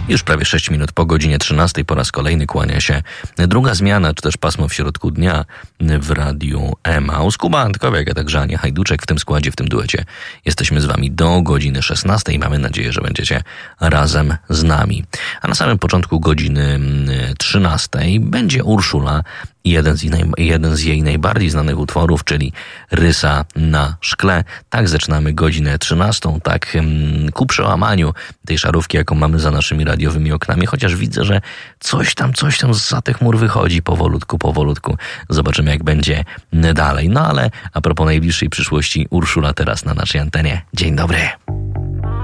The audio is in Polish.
Już prawie 6 minut po godzinie 13 po raz kolejny kłania się druga zmiana, czy też pasmo w środku dnia w Radiu Emaus. Kuba Antkowiak, a także Ania Hajduczek w tym składzie, w tym duecie. Jesteśmy z wami do godziny 16 i mamy nadzieję, że będziecie razem z nami. A na samym początku godziny 13 będzie Urszula i jeden z jej najbardziej znanych utworów, czyli Rysa na szkle. Tak zaczynamy godzinę 13, tak ku przełamaniu tej szarówki, jaką mamy za naszymi radiowymi oknami, chociaż widzę, że coś tam zza tych mur wychodzi powolutku. Zobaczymy, jak będzie dalej. No ale a propos najbliższej przyszłości, Urszula teraz na naszej antenie. Dzień dobry.